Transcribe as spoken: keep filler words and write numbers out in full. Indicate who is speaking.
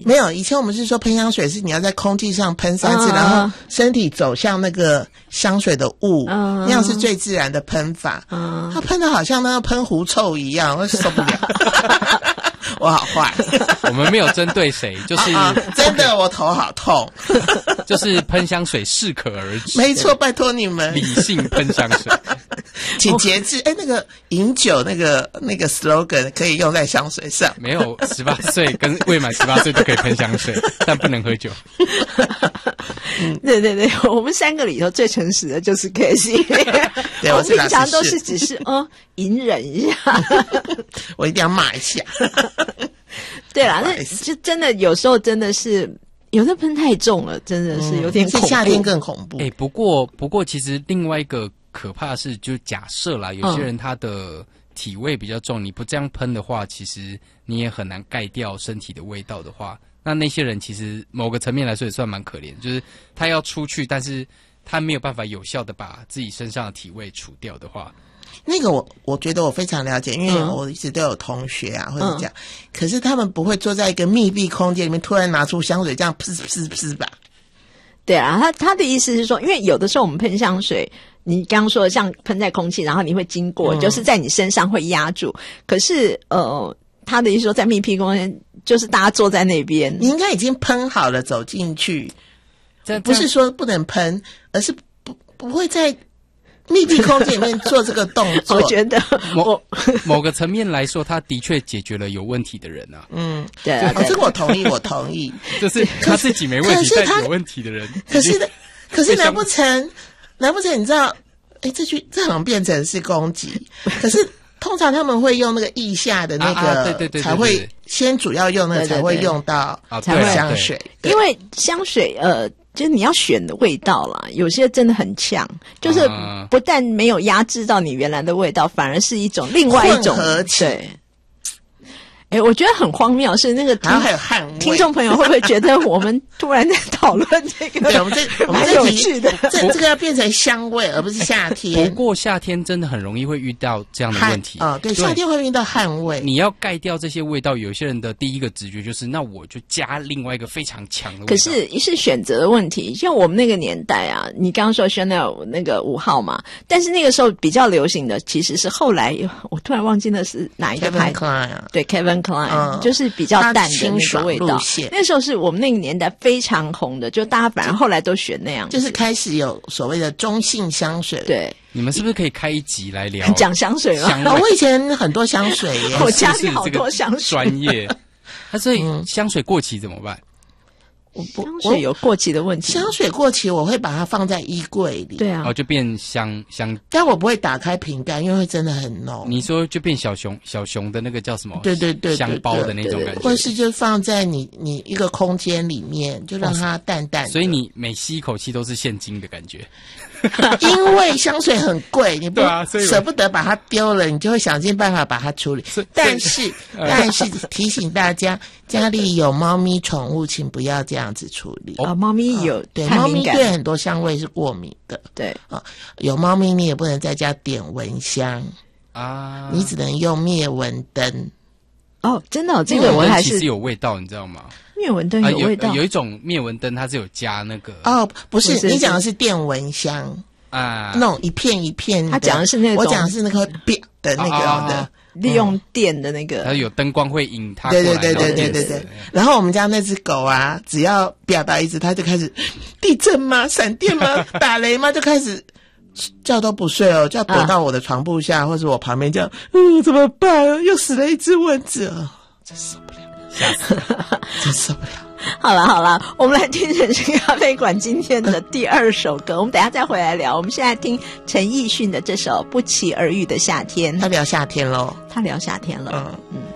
Speaker 1: 没有，以前我们是说喷香水是你要在空气上喷三次，
Speaker 2: 嗯、
Speaker 1: 然后身体走向那个香水的雾，
Speaker 2: 嗯、
Speaker 1: 那样是最自然的喷法。嗯，它喷的好像那个喷狐臭一样，我受不了。我好坏。
Speaker 3: 我们没有针对谁，就是、
Speaker 1: 啊啊、真的我头好痛。
Speaker 3: 就是喷香水适可而止。
Speaker 1: 没错，拜托你们。
Speaker 3: 理性喷香水。
Speaker 1: 请节制。哎，那个饮酒那个那个 slogan 可以用在香水上。
Speaker 3: 没有十八岁跟未满十八岁都可以喷香水，但不能喝酒。
Speaker 2: 嗯，对对对，我们三个里头最诚实的就是 Casey。
Speaker 1: 对，
Speaker 2: 我
Speaker 1: 是
Speaker 2: 平常都是只是嗯隐忍一下。
Speaker 1: 我一定要骂一下。
Speaker 2: 对啦，那就真的有时候真的是有的喷太重了，真的是有点恐怖。
Speaker 1: 夏天更恐怖。
Speaker 3: 哎、欸，不过不过其实另外一个可怕的是，就假设啦，有些人他的体味比较重，嗯、你不这样喷的话，其实你也很难盖掉身体的味道的话，那那些人其实某个层面来说也算蛮可怜，就是他要出去，但是他没有办法有效的把自己身上的体味除掉的话。
Speaker 1: 那个我我觉得我非常了解，因为我一直都有同学啊、嗯、或者这样，可是他们不会坐在一个密闭空间里面突然拿出香水这样噗噗噗吧。
Speaker 2: 对啊，他他的意思是说，因为有的时候我们喷香水，你刚刚说的像喷在空气，然后你会经过、嗯、就是在你身上会压住，可是呃他的意思说在密闭空间就是大家坐在那边，
Speaker 1: 你应该已经喷好了走进去，不是说不能喷，而是不不会在密闭空间里面做这个动作。
Speaker 2: 我觉得
Speaker 3: 某某个层面来说，他的确解决了有问题的人啊。
Speaker 1: 嗯，
Speaker 2: 对啊，
Speaker 1: 哦，这个我同意，我同意。
Speaker 3: 就是他自己没问题，但有问题的人。
Speaker 1: 可是，可是难不成，难不成你知道？哎，这句这好像变成是攻击。可是通常他们会用那个腋下的那个，
Speaker 3: 啊啊、对对 对, 对, 对，
Speaker 1: 才会先主要用那个才会用到香水，
Speaker 2: 因为香水呃。就是你要选的味道啦，有些真的很呛，就是不但没有压制到你原来的味道，反而是一种另外一种
Speaker 1: 混合起。
Speaker 2: 对，哎，我觉得很荒谬，是那个听
Speaker 1: 还有汗味。
Speaker 2: 听众朋友会不会觉得我们突然在讨论这个？
Speaker 1: 对，我们这我们
Speaker 2: 蛮有趣的，
Speaker 1: 这这个要变成香味，而不是夏天。
Speaker 3: 不过夏天真的很容易会遇到这样的问题
Speaker 1: 啊、哦，对，夏天会遇到汗味。
Speaker 3: 你要盖掉这些味道，有些人的第一个直觉就是，那我就加另外一个非常强的味道。
Speaker 2: 可是是选择的问题，像我们那个年代啊，你刚刚说 Chanel 那个五号嘛，但是那个时候比较流行的其实是后来我突然忘记那是哪一个牌子，
Speaker 1: Calvin Klein
Speaker 2: 对 Calvin Klein、嗯、就是是比较淡的那个味道，那时候是我们那个年代非常红的，就大家反而后来都选那样子，
Speaker 1: 就是开始有所谓的中性香水。
Speaker 2: 对，
Speaker 3: 你们是不是可以开一集来聊
Speaker 2: 讲香水吗？
Speaker 1: 哦，我以前很多香水耶，
Speaker 2: 我家里好多香水，
Speaker 3: 专业。那所以香水过期怎么办？
Speaker 2: 我不香水有过期的问题，
Speaker 1: 香水过期我会把它放在衣柜里。
Speaker 2: 对啊，
Speaker 3: 哦，就变香香，
Speaker 1: 但我不会打开瓶盖，因为会真的很浓。
Speaker 3: 你说就变小熊小熊的那个叫什么？
Speaker 1: 对对 对, 对，
Speaker 3: 香包的那种感觉，
Speaker 1: 或是就放在你你一个空间里面，就让它淡淡的。
Speaker 3: 所以你每吸一口气都是现金的感觉。
Speaker 1: 因为香水很贵，你不、
Speaker 3: 啊、
Speaker 1: 舍不得把它丢了，你就会想尽办法把它处理。但是但是提醒大家，家里有猫咪宠物，请不要这样子处理。
Speaker 2: 哦，猫咪有、
Speaker 1: 哦、对，猫咪对很多香味是过敏的。
Speaker 2: 对
Speaker 1: 啊、哦，有猫咪你也不能在家点蚊香
Speaker 3: 啊，
Speaker 1: 你只能用灭蚊灯。
Speaker 2: 哦，真的、哦，这个我还是
Speaker 3: 其实有味道，你知道吗？
Speaker 2: 灭蚊灯有味道、
Speaker 3: 啊有，有一种灭蚊灯，它是有加那个
Speaker 1: 哦，不是，
Speaker 2: 不是
Speaker 1: 你讲的是电蚊香
Speaker 3: 啊，
Speaker 1: 那种一片一片的。
Speaker 2: 他讲的是那种，
Speaker 1: 我讲的是那个啪的那个的、
Speaker 3: 啊，
Speaker 2: 利用电的那个，
Speaker 3: 它有灯光会引它过来。
Speaker 1: 对对对对对对对。然后我们家那只狗啊，只要啪到一只，它就开始地震吗？闪电吗？打雷吗？就开始觉都不睡哦，就要躲到我的床铺下，啊、或者我旁边，这样，嗯，怎么办？又死了一只蚊子啊！真受不了。真受不了。
Speaker 2: 好了好了，我们来听城市咖啡馆今天的第二首歌，我们等一下再回来聊。我们现在听陈奕迅的这首《不期而遇的夏天》。
Speaker 1: 他聊夏天咯，
Speaker 2: 他聊夏天了。
Speaker 1: 嗯嗯。